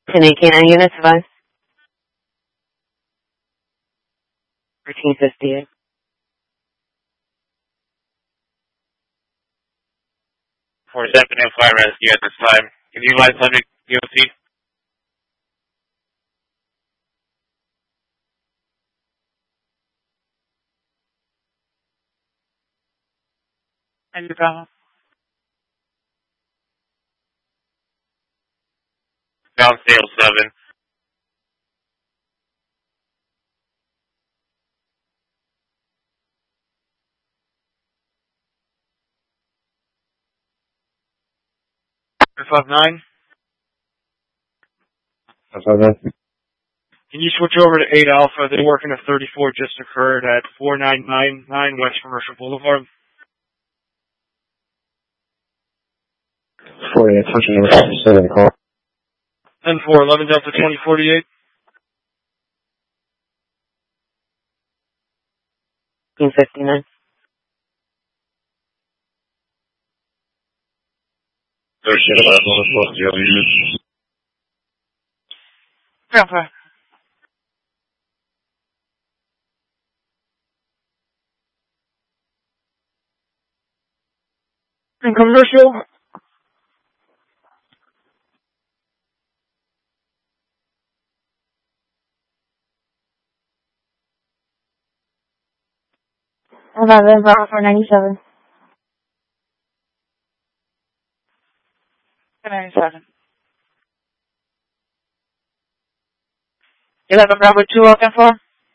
Canadian units advice. 1358. For 7 and fire rescue at this time. Can you utilize subject DOT? And your problem? Downsdale 7. F59. F59. Can you switch over to 8 Alpha? The working of 34 just occurred at 4999 West Commercial Boulevard. 48, switching over to 7 call. 10-4, 11 Delta 2048. 1359. Third shift, last one is supposed to be able to use. Alpha. In commercial. About 497. 497. 11 Bravo 2 open for?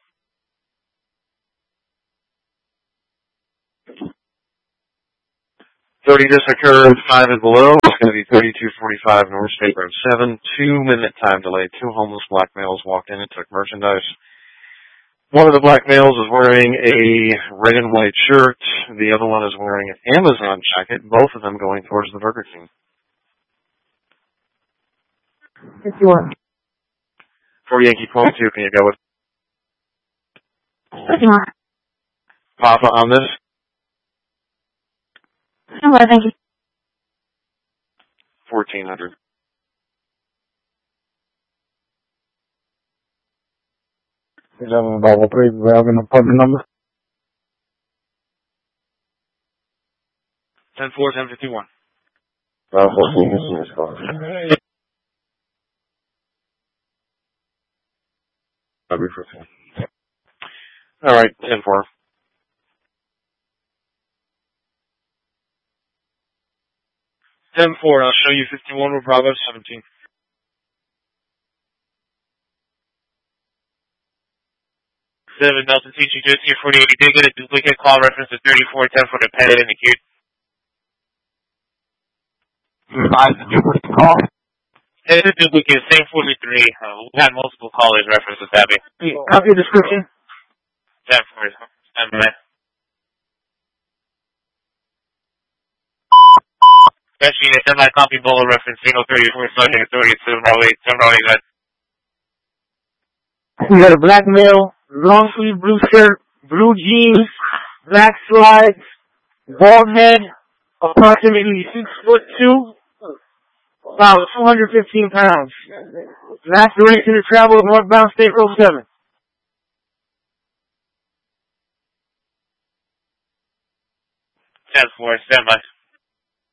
Just occurred, 5 is below. It's going to be 3245 North State Road 7. 2-minute time delay. 2 homeless black males walked in and took merchandise. One of the black males is wearing a red and white shirt. The other one is wearing an Amazon jacket. Both of them going towards the Burger King. 51. For Yankee 22, can you go with 51. Papa on this? No, thank you. 1400. Is that Bravo 3? Do we have an apartment number? 10-4, 1051. Bravo 14 is in this car. That'll be for 10. Alright, 10-4. 10-4, I'll show you 51 with Bravo 17. 7 Delta teaching just here 48. You did get a duplicate call reference to 3410 for the pen indicated. 5 duplicate call. It's a duplicate, same 43. We had multiple callers reference to that. Copy description. 10-4. Stand by. Especially a semi-copy bowler reference, single 34, subject 32, Bravo 8, 10, We got a black male, long sleeve blue shirt, blue jeans, black slides, bald head, approximately 6'2", about 215 pounds. Last direction to travel northbound State Road 7. 10-4, stand by.